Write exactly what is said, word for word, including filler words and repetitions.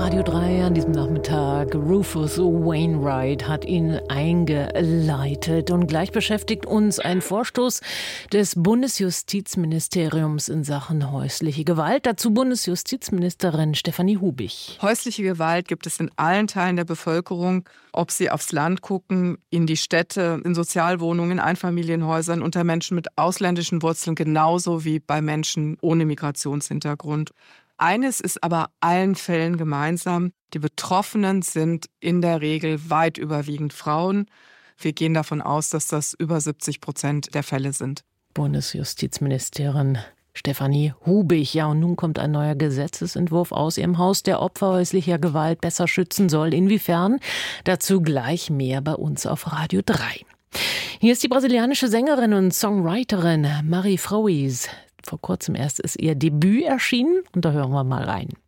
Radio drei an diesem Nachmittag. Rufus Wainwright hat ihn eingeleitet. Und gleich beschäftigt uns ein Vorstoß des Bundesjustizministeriums in Sachen häusliche Gewalt. Dazu Bundesjustizministerin Stefanie Hubich. Häusliche Gewalt gibt es in allen Teilen der Bevölkerung, ob sie aufs Land gucken, in die Städte, in Sozialwohnungen, in Einfamilienhäusern, unter Menschen mit ausländischen Wurzeln, genauso wie bei Menschen ohne Migrationshintergrund. Eines ist aber allen Fällen gemeinsam: Die Betroffenen sind in der Regel weit überwiegend Frauen. Wir gehen davon aus, dass das über siebzig Prozent der Fälle sind. Bundesjustizministerin Stefanie Hubich. Ja, und nun kommt ein neuer Gesetzesentwurf aus ihrem Haus, der Opfer häuslicher Gewalt besser schützen soll. Inwiefern? Dazu gleich mehr bei uns auf Radio drei. Hier ist die brasilianische Sängerin und Songwriterin Mari Frouis. Vor kurzem erst ist ihr Debüt erschienen und da hören wir mal rein.